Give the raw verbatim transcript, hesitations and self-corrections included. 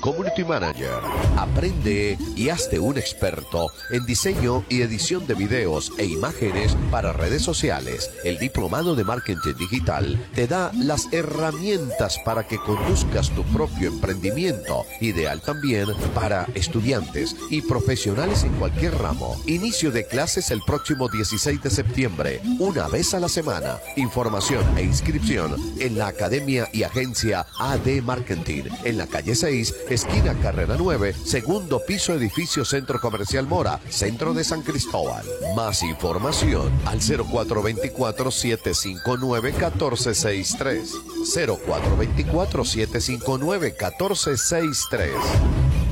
Community Manager. Aprende y hazte un experto en diseño y edición de videos e imágenes para redes sociales. El Diplomado de Marketing Digital te da las herramientas para que conduzcas tu propio emprendimiento, ideal también para estudiantes y profesionales en cualquier ramo. Inicio de clases el próximo dieciséis de septiembre, una vez a la semana. Información e inscripción en la Academia y Agencia A D Marketing, en la calle seis, esquina Carrera nueve, segundo piso, edificio Centro Comercial Mora, centro de San Cristóbal. Más información al cero cuatro dos cuatro, siete cinco nueve, uno cuatro seis tres. cero cuatro dos cuatro, siete cinco nueve, uno cuatro seis tres.